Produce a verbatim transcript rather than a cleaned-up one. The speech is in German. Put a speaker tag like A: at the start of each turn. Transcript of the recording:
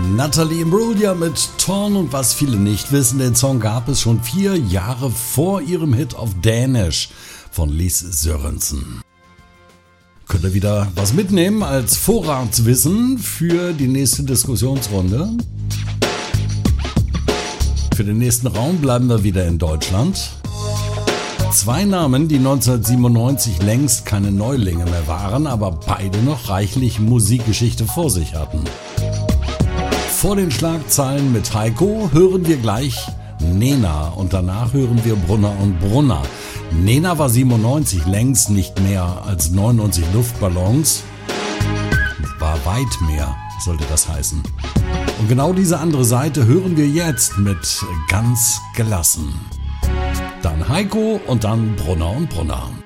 A: Natalie Imbruglia mit Torn, und was viele nicht wissen, den Song gab es schon vier Jahre vor ihrem Hit auf Dänisch von Lis Sørensen. Könnt ihr wieder was mitnehmen als Vorratswissen für die nächste Diskussionsrunde? Für den nächsten Raum bleiben wir wieder in Deutschland. Zwei Namen, die neunzehnhundertsiebenundneunzig längst keine Neulinge mehr waren, aber beide noch reichlich Musikgeschichte vor sich hatten. Vor den Schlagzeilen mit Heiko hören wir gleich Nena und danach hören wir Brunner und Brunner. Nena war siebenundneunzig längst nicht mehr als neunundneunzig Luftballons. War weit mehr, sollte das heißen. Und genau diese andere Seite hören wir jetzt mit Ganz gelassen. Dann Heiko und dann Brunner und Brunner.